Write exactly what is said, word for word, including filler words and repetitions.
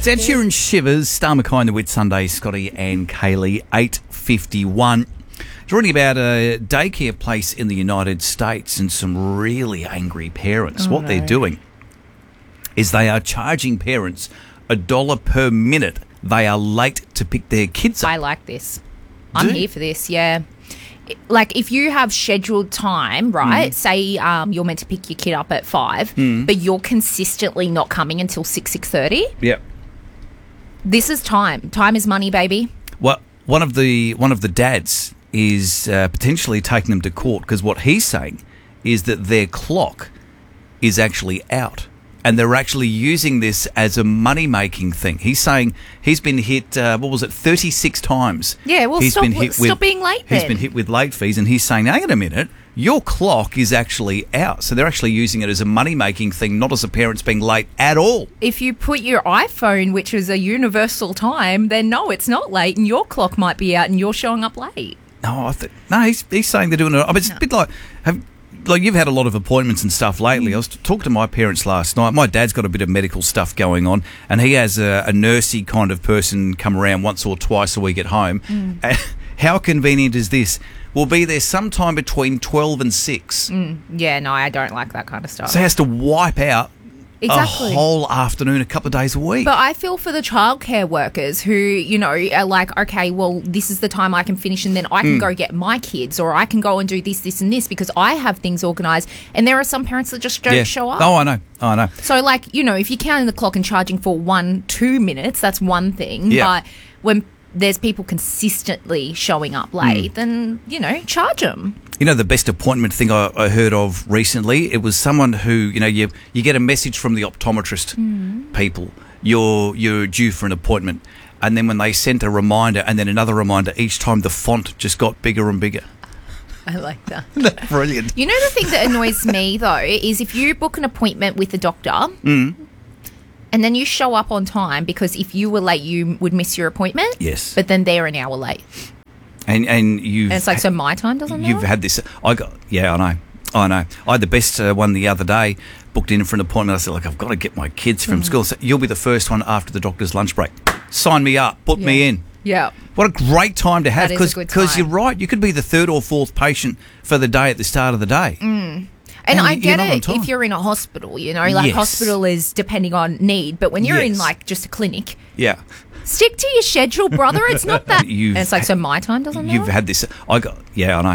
It's Ed Sheeran Shivers, Star McKay and the Whit Sunday, Scotty and Kaylee, eight fifty-one. It's reading about a daycare place in the United States and some really angry parents. Oh, what no. they're doing is they are charging parents a dollar per minute they are late to pick their kids up. I like this. I'm Do you? here for this, yeah. Like, if you have scheduled time, right, Mm. say um, you're meant to pick your kid up at five, Mm. but you're consistently not coming until six, six thirty, Yep. this is time. Time is money, baby. Well, one of the one of the dads is uh, potentially taking them to court because what he's saying is that their clock is actually out. And they're actually using this as a money-making thing. He's saying he's been hit, uh, what was it, thirty-six times. Yeah, well, he's stop, been hit stop with, being late He's then. been hit with late fees, and he's saying, hang on a minute, your clock is actually out. So they're actually using it as a money-making thing, not as a parent's being late at all. If you put your iPhone, which is a universal time, then no, it's not late, and your clock might be out and you're showing up late. No, I th- no, he's, he's saying they're doing it. I mean, it's a bit like... Have, Like, you've had a lot of appointments and stuff lately. I was talking to my parents last night. My dad's got a bit of medical stuff going on, and he has a, a nursey kind of person come around once or twice a week at home. Mm. And how convenient is this? We'll be there sometime between twelve and six. Mm, yeah, no, I don't like that kind of stuff. So he has to wipe out Exactly. a whole afternoon, a couple of days a week. But I feel for the childcare workers who, you know, are like, okay, well, this is the time I can finish and then I can Mm. go get my kids, or I can go and do this, this and this because I have things organised. And there are some parents that just don't yeah. show up. Oh, I know. Oh, I know. So, like, you know, if you're counting the clock and charging for one, two minutes, that's one thing. Yeah. But when there's people consistently showing up late, Mm. then, you know, charge them. You know, the best appointment thing I, I heard of recently, it was someone who, you know, you you get a message from the optometrist people, you're you're due for an appointment, and then when they sent a reminder and then another reminder, each time the font just got bigger and bigger. I like that. Brilliant. You know, the thing that annoys me, though, is if you book an appointment with a doctor Mm. and then you show up on time, because if you were late, you would miss your appointment. Yes. But then they're an hour late. And and you And it's like, so my time doesn't matter? You've had this. I got. Yeah, I know. I know. I had the best uh, one the other day. Booked in for an appointment. I said, like, I've got to get my kids from Mm. school. So you'll be the first one after the doctor's lunch break. Sign me up. Put me Yeah. in. Yeah. What a great time to have. That is a good Because you're time. right. You could be the third or fourth patient for the day at the start of the day. Mm. And And I you're get not on it time. if you're in a hospital, you know, like Yes. hospital is depending on need. But when you're in Yes. like just a clinic, Yeah. stick to your schedule, brother. It's not that. You've and it's like, so my time doesn't matter? You've had this. I got. Yeah, I know.